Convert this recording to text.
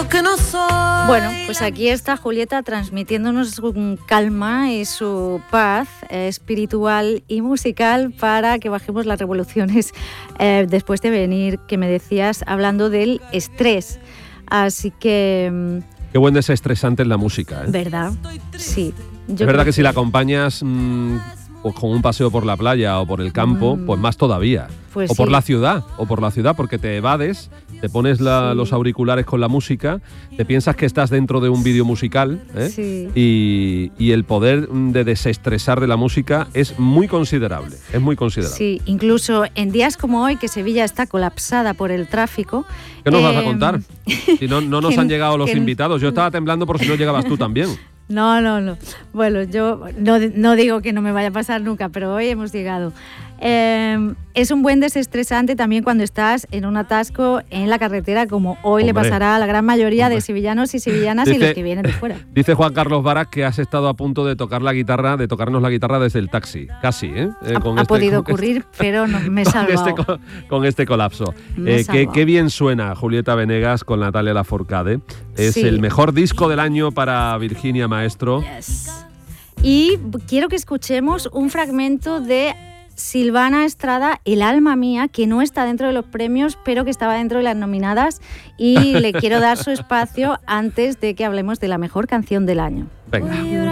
lo que no soy. Bueno, pues aquí está Julieta transmitiéndonos su calma y su paz espiritual y musical para que bajemos las revoluciones después de venir, que me decías, hablando del estrés. Así que... Qué buen desestresante es la música, ¿eh? ¿Verdad? Sí. Es verdad que si la acompañas pues con un paseo por la playa o por el campo, pues más todavía. Pues o por sí. la ciudad, porque te evades, te pones los auriculares con la música, te piensas que estás dentro de un vídeo musical, ¿eh? Sí. Y el poder de desestresar de la música es muy considerable, Sí, incluso en días como hoy, que Sevilla está colapsada por el tráfico. ¿Qué nos vas a contar? Si no nos han llegado los invitados, yo estaba temblando por si no llegabas tú también. No. Bueno, yo no digo que no me vaya a pasar nunca, pero hoy hemos llegado. Es un buen desestresante también cuando estás en un atasco en la carretera, como hoy le pasará a la gran mayoría de sevillanos y sevillanas y los que vienen de fuera. Dice Juan Carlos Varas que has estado a punto de tocarnos la guitarra desde el taxi, casi, ¿eh? Ha podido ocurrir, pero no, me he salvado. Con este colapso. Qué bien suena Julieta Venegas con Natalia Lafourcade. Es el mejor disco del año para Virginia Maestro. Yes. Y quiero que escuchemos un fragmento de Silvana Estrada, El alma mía, que no está dentro de los premios, pero que estaba dentro de las nominadas, y le quiero dar su espacio antes de que hablemos de la mejor canción del año. Venga.